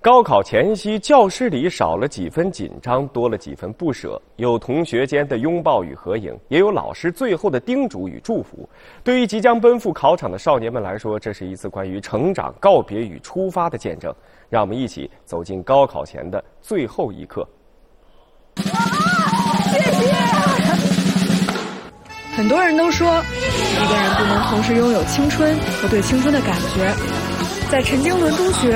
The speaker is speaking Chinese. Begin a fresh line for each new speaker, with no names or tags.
高考前夕，教室里少了几分紧张，多了几分不舍。有同学间的拥抱与合影，也有老师最后的叮嘱与祝福。对于即将奔赴考场的少年们来说，这是一次关于成长、告别与出发的见证。让我们一起走进高考前的最后一刻。
谢谢。很多人都说，一个人不能同时拥有青春和对青春的感觉。在陈经纶中学，